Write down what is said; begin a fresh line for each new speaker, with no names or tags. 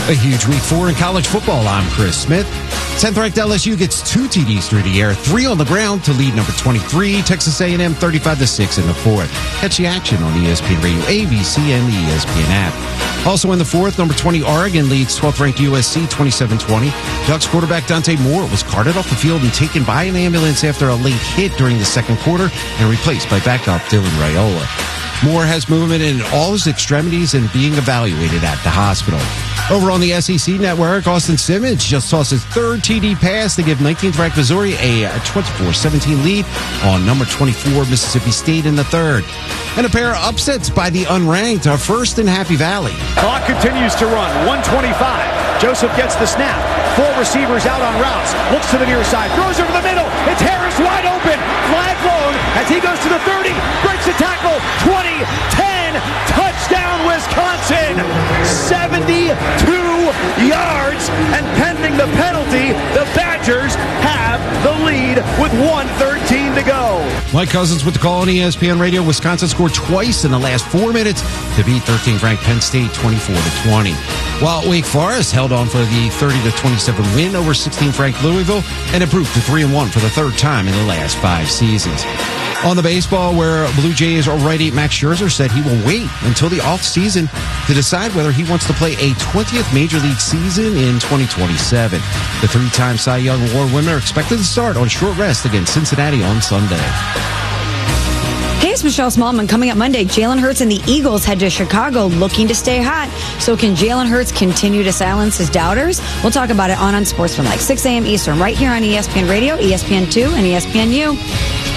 A huge week 4 in college football. I'm Chris Smith. 10th-ranked LSU gets 2 TDs through the air, 3 on the ground to lead number 23, Texas A&M 35-6 in the 4th. Catch the action on ESPN Radio, ABC, and the ESPN app. Also in the 4th, number 20 Oregon leads 12th-ranked USC 27-20. Ducks quarterback Dante Moore was carted off the field and taken by an ambulance after a late hit during the second quarter and replaced by backup Dylan Raiola. Moore has movement in all his extremities and being evaluated at the hospital. Over on the SEC network, Austin Simmons just tossed his 3rd TD pass to give 19th-ranked Missouri a 24-17 lead on number 24 Mississippi State in the 3rd. And a pair of upsets by the unranked are first in Happy Valley.
Clock continues to run. 1:25. Joseph gets the snap. 4 receivers out on routes. Looks to the near side. Throws over the middle. It's Harris wide open. Flag blown as he goes to the 30. Breaks the tackle. 20, 10. Touchdown, Wisconsin. 72 yards. And pending the penalty, the Badgers have the lead with 1:13 to go.
Mike Cousins with the call on ESPN Radio. Wisconsin scored twice in the last 4 minutes to beat 13th-ranked Penn State 24-20. While Wake Forest held on for the 30-27 win over 16th-ranked Louisville and improved to 3-1 for the 3rd time in the last 5 seasons. On the baseball, where Blue Jays righty Max Scherzer said he will wait until the offseason to decide whether he wants to play a 20th Major League season in 2027. The 3-time Cy Young Award winner expected to start on short rest against Cincinnati on Sunday.
Hey, it's Michelle Smallman. Coming up Monday, Jalen Hurts and the Eagles head to Chicago looking to stay hot. So can Jalen Hurts continue to silence his doubters? We'll talk about it on Unsportsmanlike, 6 a.m. Eastern, right here on ESPN Radio, ESPN2, and ESPNU.